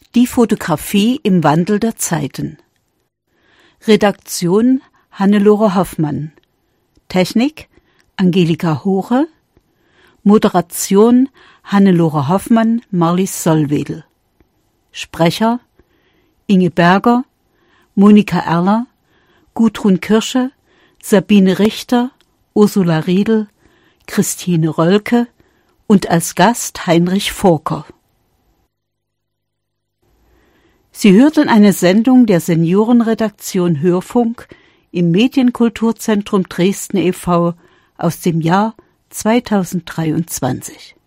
Die Fotografie im Wandel der Zeiten. Redaktion Hannelore Hoffmann. Technik Angelika Hore. Moderation Hannelore Hoffmann, Marlies Sollwedel. Sprecher Inge Berger, Monika Erler, Gudrun Kirsche, Sabine Richter, Ursula Riedel, Christine Rölke und als Gast Heinrich Forker. Sie hörten eine Sendung der Seniorenredaktion Hörfunk im Medienkulturzentrum Dresden e.V. aus dem Jahr 2023.